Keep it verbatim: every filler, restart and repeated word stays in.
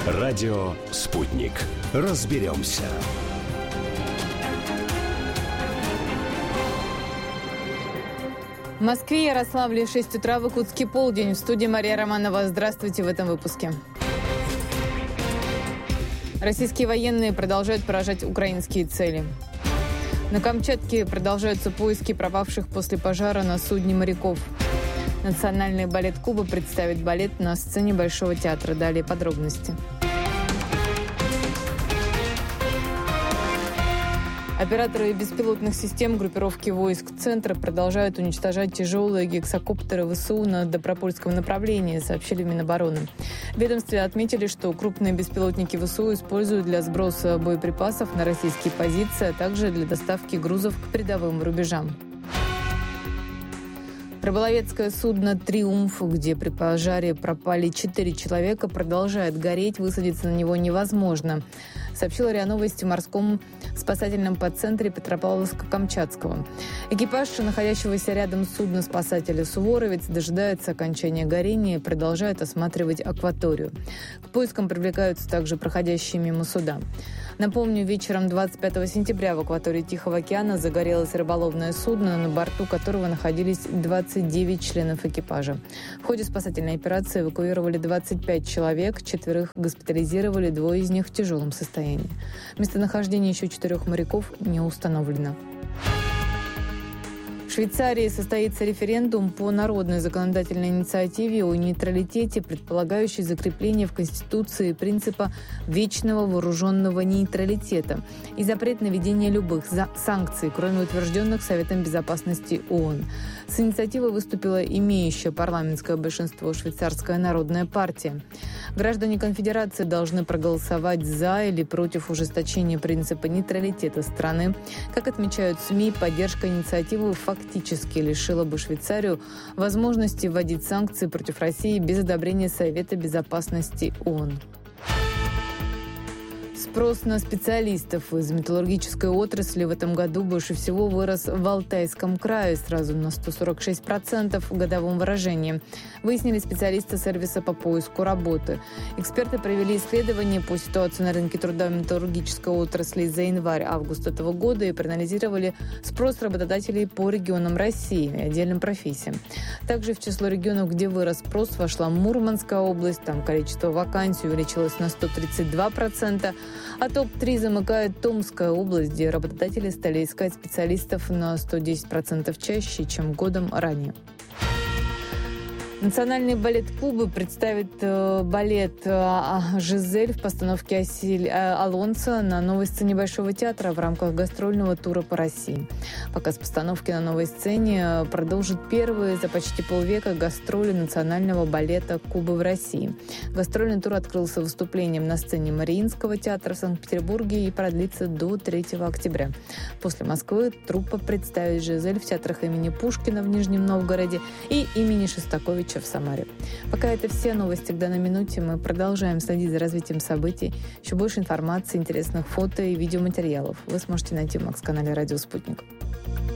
Радио «Спутник». Разберемся. В Москве, Ярославле, шесть утра, в Иркутске полдень. В студии Мария Романова. Здравствуйте в этом выпуске. Российские военные продолжают поражать украинские цели. На Камчатке продолжаются поиски пропавших после пожара на судне моряков. Национальный балет Кубы представит балет на сцене Большого театра. Далее подробности. Операторы беспилотных систем группировки войск Центра продолжают уничтожать тяжелые гексакоптеры ВСУ на Добропольском направлении, сообщили в Минобороны. В ведомстве отметили, что крупные беспилотники ВСУ используют для сброса боеприпасов на российские позиции, а также для доставки грузов к передовым рубежам. Рыболовецкое судно «Триумф», где при пожаре пропали четыре человека, продолжает гореть. Высадиться на него невозможно, сообщила РИА Новости в морском спасательном подцентре Петропавловска-Камчатского. Экипаж находящегося рядом судна спасателя «Суворовец» дожидается окончания горения и продолжает осматривать акваторию. К поискам привлекаются также проходящие мимо суда. Напомню, вечером двадцать пятого сентября в акватории Тихого океана загорелось рыболовное судно, на борту которого находились двадцать девять членов экипажа. В ходе спасательной операции эвакуировали двадцать пять человек, четверых госпитализировали, двое из них в тяжелом состоянии. Местонахождение еще четырех моряков не установлено. В Швейцарии состоится референдум по народной законодательной инициативе о нейтралитете, предполагающей закрепление в Конституции принципа вечного вооруженного нейтралитета и запрет на введение любых санкций, кроме утвержденных Советом Безопасности ООН. С инициативой выступила имеющая парламентское большинство Швейцарская народная партия. Граждане конфедерации должны проголосовать за или против ужесточения принципа нейтралитета страны. Как отмечают СМИ, поддержка инициативы фактически фактически лишила бы Швейцарию возможности вводить санкции против России без одобрения Совета Безопасности ООН. Спрос на специалистов из металлургической отрасли в этом году больше всего вырос в Алтайском крае, сразу на сто сорок шесть процентов в годовом выражении, выяснили специалисты сервиса по поиску работы. Эксперты провели исследование по ситуации на рынке труда в металлургической отрасли за январь-август этого года и проанализировали спрос работодателей по регионам России и отдельным профессиям. Также в число регионов, где вырос спрос, вошла Мурманская область, там количество вакансий увеличилось на сто тридцать два процента, а топ три замыкает Томская область, где работодатели стали искать специалистов на сто десять процентов чаще, чем годом ранее. Национальный балет Кубы представит э, балет э, «Жизель» в постановке Асиль, э, Алонсо на новой сцене Большого театра в рамках гастрольного тура по России. Показ постановки на новой сцене продолжит первые за почти полвека гастроли национального балета Кубы в России. Гастрольный тур открылся выступлением на сцене Мариинского театра в Санкт-Петербурге и продлится до третьего октября. После Москвы труппа представит «Жизель» в театрах имени Пушкина в Нижнем Новгороде и имени Шостаковича в Самаре. Пока это все новости к данной минуте. Мы продолжаем следить за развитием событий. Еще больше информации, интересных фото и видеоматериалов вы сможете найти в Макс-канале «Радио Спутник».